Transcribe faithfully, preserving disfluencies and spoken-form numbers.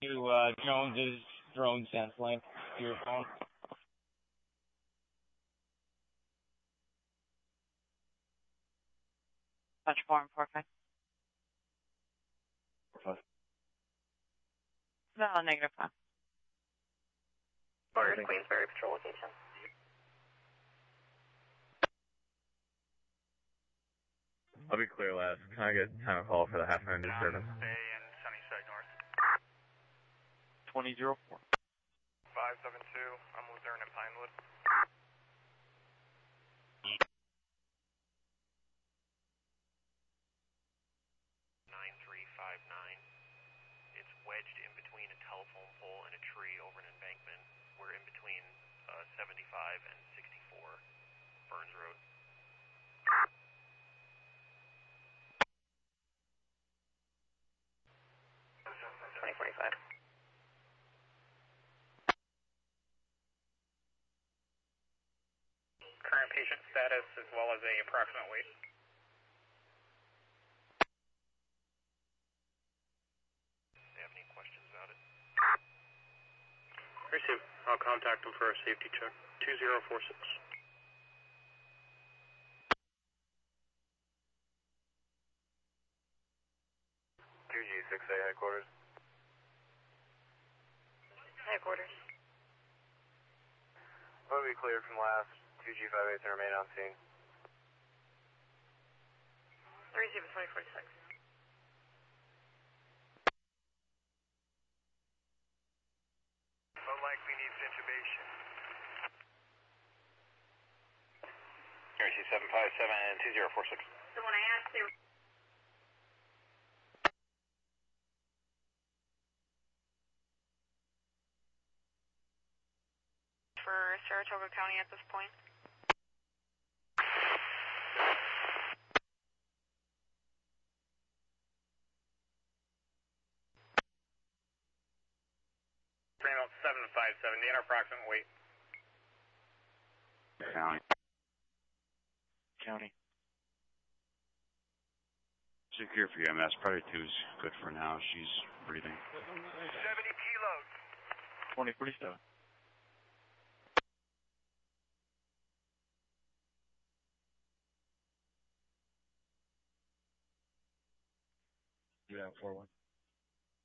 to uh, Jones's drone sense link to your phone. Touch form four five. Four five. No, negative five. Orders Queensbury patrol location. I'll be clear last. Can I get time of call for the half minute news service? Stay in Sunnyside North. twenty oh four. five seven two, I'm Luzerne and Pinewood. nine three five nine. It's wedged in between a telephone pole and a tree over an embankment. We're in between uh, seventy-five and sixty-four Burns Road. twenty forty-five. Current patient status as well as a approximate weight. Do you have any questions about it? Receive. I'll contact them for a safety check. two zero four six. two G six A headquarters. Headquarters. Will be cleared from last. two G five eight to remain on scene. Receive twenty forty-six. But likely needs intubation. R C seven five seven and two zero four six. So when I asked, they were for Saratoga County at this point. Frame out seven five seven, the approximate weight. County. County. Secure for E M S. Priority two is good for now. She's breathing. seventy kilos. twenty forty-seven. Yeah, four one.